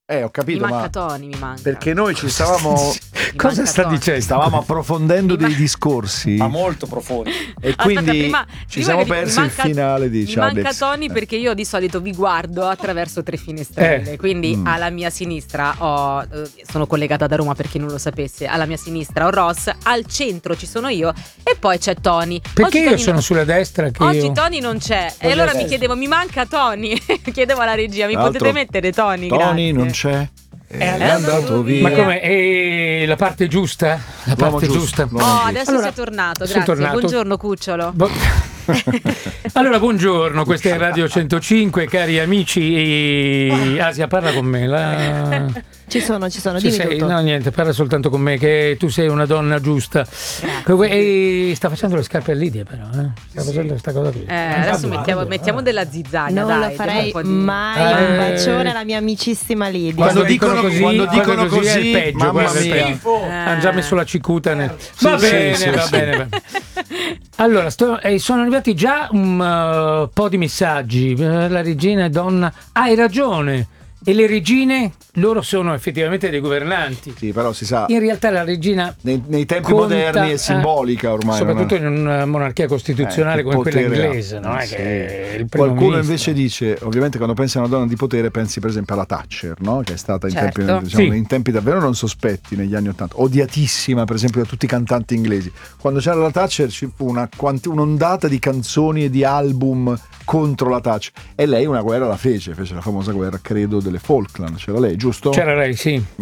Ho capito, mi manca Tony, mi manca. perché noi ci stavamo Cosa sta dicendo? stavamo approfondendo dei discorsi Ma molto profondi. e quindi prima ci siamo mi persi il finale di mi manca Alex. Tony perché io di solito vi guardo attraverso 3 finestrelle, quindi alla mia sinistra sono collegata da Roma, per chi non lo sapesse. Alla mia sinistra ho Ross, al centro ci sono io e poi c'è Tony. Perché Oggi io Tony sono sulla destra? Che Oggi io... Tony non c'è e allora mi chiedevo, mi manca Tony. Chiedevo alla regia, mi Tra l'altro, potete mettere Tony? Tony Grazie. non c'è, è andato andato via. Ma come? È la parte giusta? La L'uomo parte giusto, giusta. l'uomo giusto. Adesso Allora, sei tornato, sono grazie. tornato. Buongiorno cucciolo. Allora, buongiorno, questa è Radio 105, cari amici. Asia, parla con me. Ci sono, dimmi sei? tutto. No, niente, parla soltanto con me, che tu sei una donna giusta. E sta facendo le scarpe a Lidia, però. Sta facendo questa cosa qui. Adesso mettiamo della zizzagna. Non dai, lo farei diamo un po' mai un bacione alla mia amicissima Lidia. Quando dicono così è il peggio, mamma guarda, mia. schifo. Hanno già messo la cicuta va sì, bene, sì, va sì. bene. Allora, sono arrivati già un po' di messaggi. La regina è donna. Hai ragione. E le regine, loro sono effettivamente dei governanti. Sì, però si sa, In realtà la regina nei tempi conta, moderni è simbolica ormai. soprattutto in una monarchia costituzionale il come quella potere inglese, no? sì. Che è il primo Qualcuno ministro. invece dice, ovviamente quando pensi a una donna di potere pensi per esempio alla Thatcher, no? Che è stata in, Certo. tempi, diciamo, Sì. in tempi davvero non sospetti negli anni '80, odiatissima per esempio da tutti i cantanti inglesi. Quando c'era la Thatcher ci fu un'ondata di canzoni e di album contro la Thatcher e lei una guerra la fece la famosa guerra, credo, delle Falkland. C'era lei, giusto? C'era lei, sì.